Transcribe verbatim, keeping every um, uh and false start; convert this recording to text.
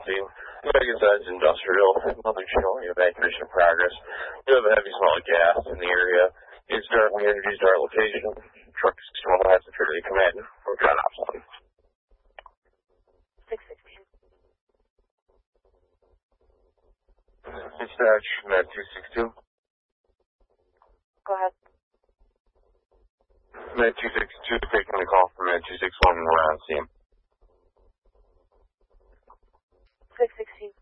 scene. American side's industrial. Nothing showing evacuation progress. You have a heavy smell of gas in the area. It's dark when energy's dark location. Truck sixty-one has security command from John Opson. six sixteen. Dispatch, Med two six two. Go ahead. Med two six two taking the call from Med two six one. We're on scene. six sixteen.